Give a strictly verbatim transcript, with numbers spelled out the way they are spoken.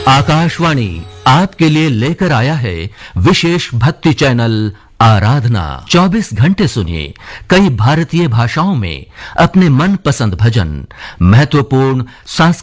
आकाशवाणी आपके लिए लेकर आया है विशेष भक्ति चैनल आराधना। चौबीस घंटे सुनिए कई भारतीय भाषाओं में अपने मनपसंद भजन, महत्वपूर्ण सांस्कृतिक